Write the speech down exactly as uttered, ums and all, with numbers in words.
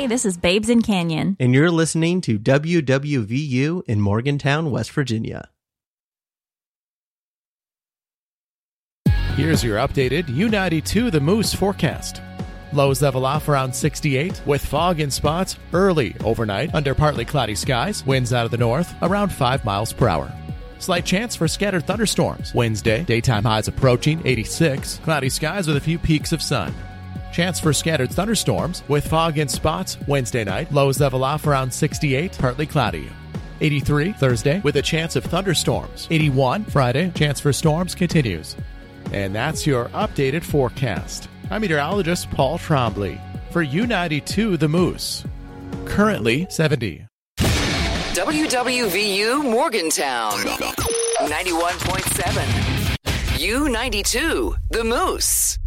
Hey, this is Babes in Canyon. And you're listening to W W V U in Morgantown, West Virginia. Here's your updated U ninety-two The Moose forecast. Lows level off around sixty-eight, with fog in spots early overnight under partly cloudy skies. Winds out of the north around five miles per hour. Slight chance for scattered thunderstorms. Wednesday, daytime highs approaching eighty-six. Cloudy skies with a few peaks of sun. Chance for scattered thunderstorms with fog in spots Wednesday night. Lows level off around sixty-eight, partly cloudy. eighty-three Thursday with a chance of thunderstorms. eighty-one Friday, chance for storms continues. And that's your updated forecast. I'm meteorologist Paul Trombley for U ninety-two The Moose. Currently seventy. W W V U Morgantown ninety-one point seven. U ninety-two The Moose.